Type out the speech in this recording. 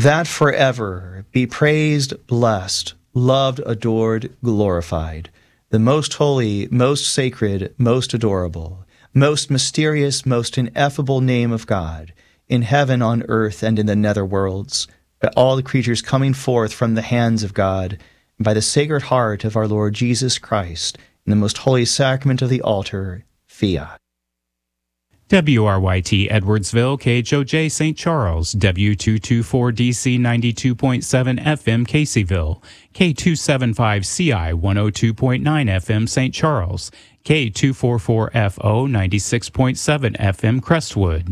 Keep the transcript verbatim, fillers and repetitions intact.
that forever be praised, blessed, loved, adored, glorified, the most holy, most sacred, most adorable, most mysterious, most ineffable name of God, in heaven, on earth, and in the nether worlds, by all the creatures coming forth from the hands of God, and by the Sacred Heart of our Lord Jesus Christ, in the most holy sacrament of the altar, fiat. W R Y T Edwardsville, K H O J Saint Charles, W two twenty-four D C ninety-two point seven F M Caseyville, K two seventy-five C I one oh two point nine F M Saint Charles, K two forty-four F O ninety-six point seven F M Crestwood.